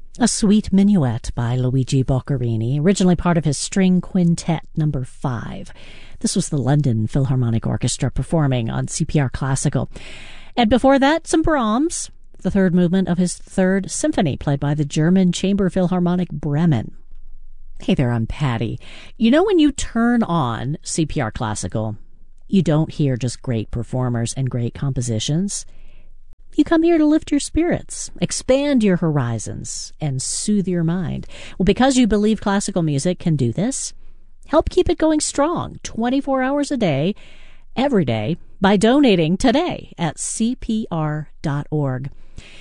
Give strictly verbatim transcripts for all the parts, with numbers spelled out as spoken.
A Sweet Minuet by Luigi Boccherini, originally part of his String Quintet number five. This was the London Philharmonic Orchestra performing on C P R Classical. And before that, some Brahms, the third movement of his Third Symphony, played by the German Chamber Philharmonic Bremen. Hey there, I'm Patty. You know, when you turn on C P R Classical, you don't hear just great performers and great compositions. You come here to lift your spirits, expand your horizons, and soothe your mind. Well, because you believe classical music can do this, help keep it going strong twenty-four hours a day, every day, by donating today at C P R dot org.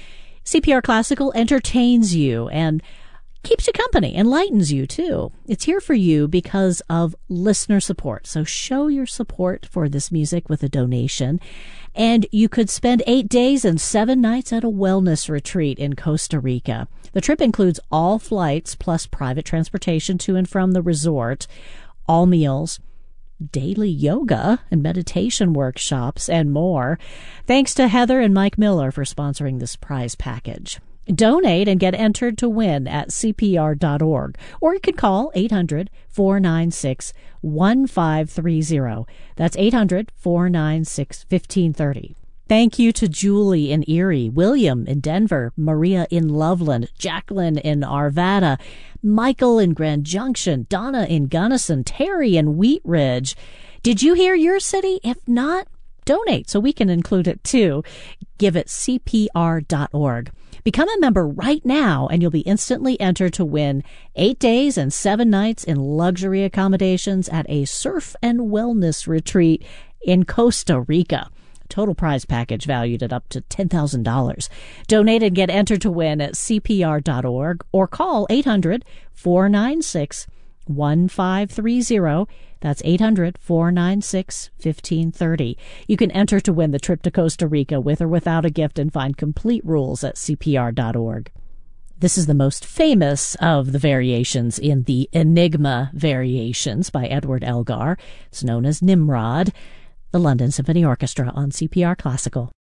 C P R Classical entertains you and keeps you company, enlightens you too. It's here for you because of listener support. So show your support for this music with a donation. And you could spend eight days and seven nights at a wellness retreat in Costa Rica. The trip includes all flights plus private transportation to and from the resort, all meals, daily yoga and meditation workshops, and more. Thanks to Heather and Mike Miller for sponsoring this prize package. Donate and get entered to win at C P R dot org, or you can call eight hundred, four nine six, one five three zero. That's eight hundred, four nine six, one five three zero. Thank you to Julie in Erie, William in Denver, Maria in Loveland, Jacqueline in Arvada, Michael in Grand Junction, Donna in Gunnison, Terry in Wheat Ridge. Did you hear your city? If not, donate so we can include it too. Give it C P R dot org. Become a member right now, and you'll be instantly entered to win eight days and seven nights in luxury accommodations at a surf and wellness retreat in Costa Rica. Total prize package valued at up to ten thousand dollars. Donate and get entered to win at C P R dot org or call eight hundred, four nine six, one five three zero. That's eight hundred, four nine six, one five three zero. You can enter to win the trip to Costa Rica with or without a gift and find complete rules at C P R dot org. This is the most famous of the variations in the Enigma Variations by Edward Elgar. It's known as Nimrod, the London Symphony Orchestra on C P R Classical.